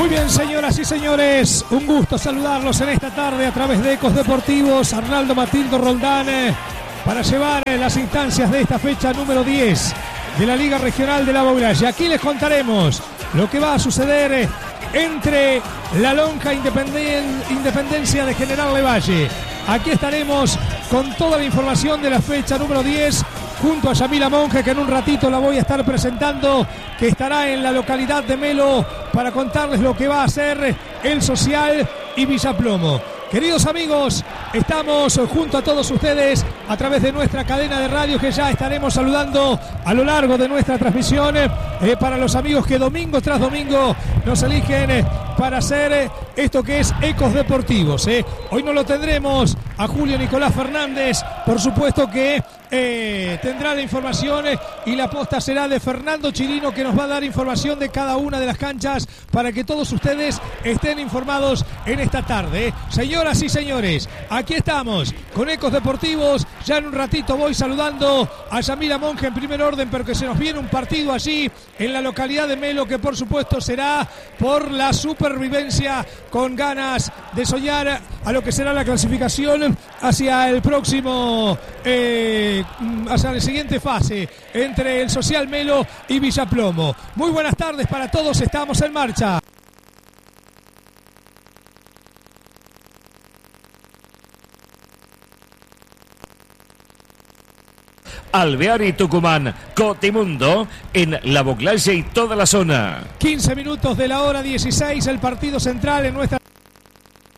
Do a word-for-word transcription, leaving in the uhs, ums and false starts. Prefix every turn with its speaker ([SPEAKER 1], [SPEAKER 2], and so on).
[SPEAKER 1] Muy bien, señoras y señores, un gusto saludarlos en esta tarde a través de Ecos Deportivos. Arnaldo Matildo Roldán eh, para llevar eh, las instancias de esta fecha número diez de la Liga Regional de La Bauraya. Aquí les contaremos lo que va a suceder eh, entre la Lonja Independen- Independencia de General Lavalle. Aquí estaremos con toda la información de la fecha número diez junto a Yamila Monge, que en un ratito la voy a estar presentando, que estará en la localidad de Melo para contarles lo que va a hacer el Social y Villaplomo. Queridos amigos, estamos junto a todos ustedes a través de nuestra cadena de radio, que ya estaremos saludando a lo largo de nuestra transmisión eh, para los amigos que domingo tras domingo nos eligen eh, para hacer eh, esto que es Ecos Deportivos. Eh. Hoy no lo tendremos a Julio Nicolás Fernández, por supuesto que eh, tendrá la información eh, y la posta será de Fernando Chirino, que nos va a dar información de cada una de las canchas para que todos ustedes estén informados en esta tarde. Eh. Señoras y señores, aquí estamos con Ecos Deportivos. Ya en un ratito voy saludando a Yamila Monge en primer orden, pero que se nos viene un partido allí en la localidad de Melo, que por supuesto será por la supervivencia, con ganas de soñar a lo que será la clasificación hacia el próximo, eh, hacia la siguiente fase entre el Social Melo y Villaplomo. Muy buenas tardes para todos, estamos en marcha.
[SPEAKER 2] Alvear y Tucumán, Cotimundo, en La Boclaya y toda la zona.
[SPEAKER 1] quince minutos de la hora dieciséis, el partido central en nuestra